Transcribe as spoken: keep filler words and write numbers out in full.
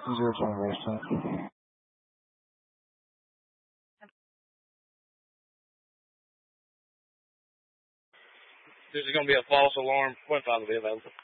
Zero generation. There's going to be a false alarm. What time will be available?